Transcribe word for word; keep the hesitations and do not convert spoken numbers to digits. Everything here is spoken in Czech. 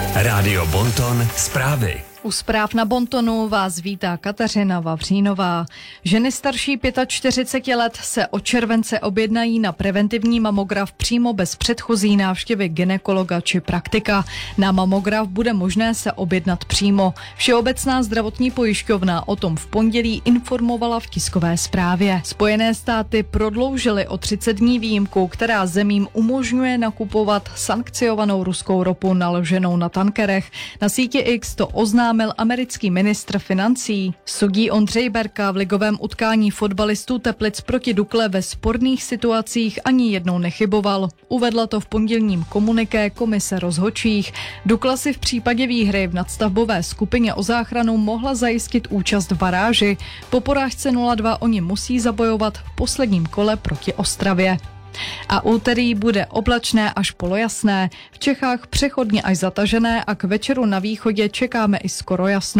Rádio Bonton zprávy. U zpráv na Bontonu vás vítá Kateřina Vavřínová. Ženy starší čtyřiceti pěti let se od července objednají na preventivní mamograf přímo bez předchozí návštěvy gynekologa či praktika. Na mamograf bude možné se objednat přímo. Všeobecná zdravotní pojišťovna o tom v pondělí informovala v tiskové zprávě. Spojené státy prodloužily o třicet dní výjimku, která zemím umožňuje nakupovat sankciovanou ruskou ropu naloženou na tankerech. Na síti X to oznámil americký ministr financí. Sudí Ondřej Berka v ligovém utkání fotbalistů Teplic proti Dukle ve sporných situacích ani jednou nechyboval. Uvedla to v pondělním komuniké komise rozhodčích. Dukla si v případě výhry v nadstavbové skupině o záchranu mohla zajistit účast v baráži. Po porážce nula dva oni musí zabojovat v posledním kole proti Ostravě. A úterý bude oblačné až polojasné, v Čechách přechodně až zatažené a k večeru na východě čekáme i skoro jasno.